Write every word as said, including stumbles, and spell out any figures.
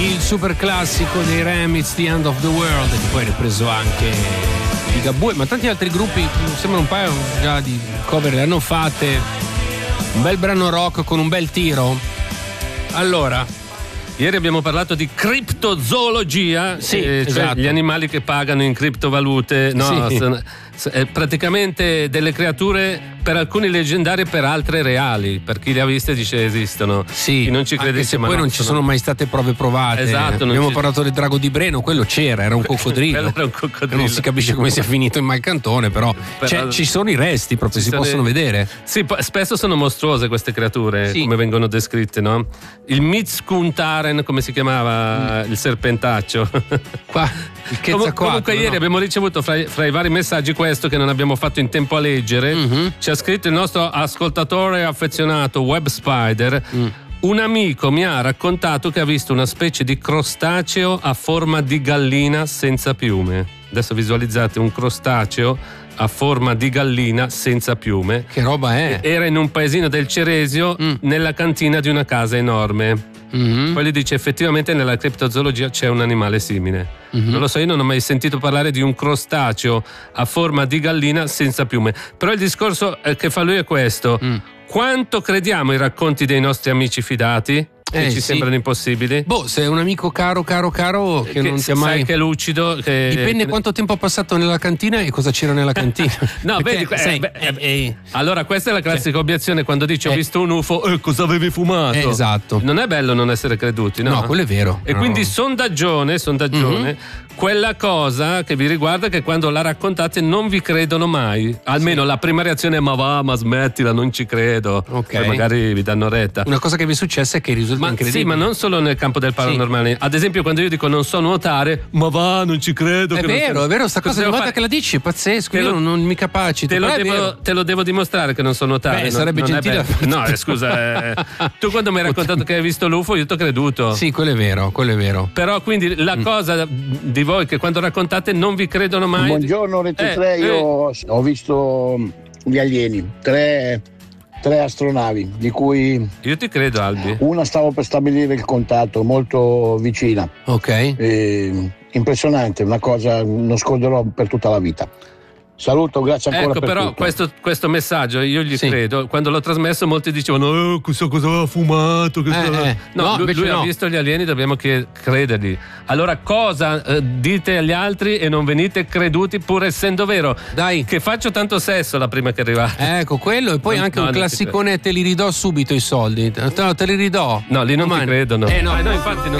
il super classico dei Remix, The End of the World, che poi ha ripreso anche Ligabue, ma tanti altri gruppi, sembra un paio già di cover le hanno fatte. Un bel brano rock con un bel tiro. Allora, ieri abbiamo parlato di criptozoologia, sì, eh, esatto. Cioè gli animali che pagano in criptovalute, no, sì. sono, eh, praticamente delle creature per alcuni leggendarie, per altre reali. Per chi le ha viste dice esistono. Sì, chi non ci crede, anche se ma poi no, non ci sono... sono mai state prove provate. Esatto, abbiamo ci... parlato del drago di Breno, quello c'era, era un coccodrillo. era un coccodrillo. Non si capisce come sia finito in Malcantone, però, però... Cioè, ci sono i resti, proprio si possono i... vedere. Sì, spesso sono mostruose queste creature, sì. come vengono descritte, no? Il Mizkuntaren, come si chiamava, mm. il serpentaccio. Qua, il Com- comunque ieri no? abbiamo ricevuto fra i, fra i vari messaggi questo che non abbiamo fatto in tempo a leggere. Mm-hmm. Ci ha scritto il nostro ascoltatore affezionato Web Spider. Mm. Un amico mi ha raccontato che ha visto una specie di crostaceo a forma di gallina senza piume. Adesso visualizzate un crostaceo a forma di gallina senza piume. Che roba è? Era in un paesino del Ceresio, mm. nella cantina di una casa enorme. Mm-hmm. Poi gli dice effettivamente nella criptozoologia c'è un animale simile. Mm-hmm. Non lo so, io non ho mai sentito parlare di un crostaceo a forma di gallina senza piume. Però il discorso che fa lui è questo. Mm. Quanto crediamo ai racconti dei nostri amici fidati? Che eh, ci sì. sembrano impossibili? Boh, se è un amico caro, caro, caro che, che non ti ha mai. Sai che è lucido. Che... Dipende quanto tempo ha passato nella cantina e cosa c'era nella cantina. No, perché, vedi, sai, eh, beh, eh, eh, allora questa è la classica cioè, obiezione quando dici ho eh, visto un U F O, eh, cosa avevi fumato? Eh, esatto. Non è bello non essere creduti, no? No, quello è vero. E no. quindi sondaggione, sondaggione, mm-hmm. quella cosa che vi riguarda che quando la raccontate non vi credono mai. Almeno sì. la prima reazione è ma va, ma smettila, non ci credo. Ok. Poi magari vi danno retta. Una cosa che vi è successa è che risulta ma, incredibile. Sì, ma non solo nel campo del paranormale. Sì. Ad esempio quando io dico non so nuotare, ma va, non ci credo. È che vero, non... è vero, sta cosa ogni volta fare... che la dici è pazzesco, io lo... non, non mi capacito. Te lo, devo, te lo devo dimostrare che non so nuotare. Beh, non, sarebbe non gentile. No, eh, scusa, eh, tu quando mi hai raccontato che hai visto l'U F O io ti ho creduto. Sì, quello è vero, quello è vero. Però quindi la mm. cosa di voi che quando raccontate non vi credono mai. Buongiorno Rete tre, eh, io eh. ho visto gli alieni, tre tre astronavi, di cui io ti credo, Albi. Una stavo per stabilire il contatto, molto vicina. Ok. E, impressionante, una cosa non scorderò per tutta la vita. Saluto, grazie ancora ecco, per però tutto. Questo, questo messaggio io gli sì. credo. Quando l'ho trasmesso molti dicevano eh, cosa, cosa aveva fumato che eh, cosa... eh. No, no, lui, lui no. ha visto gli alieni, dobbiamo che credergli. Allora cosa eh, dite agli altri e non venite creduti pur essendo vero? Dai, che faccio tanto sesso la prima che arrivate. Ecco, quello e poi no, anche no, un classicone te li ridò subito i soldi. No, te li ridò. No, lì non Domani. ti credono. Eh no, eh, no infatti non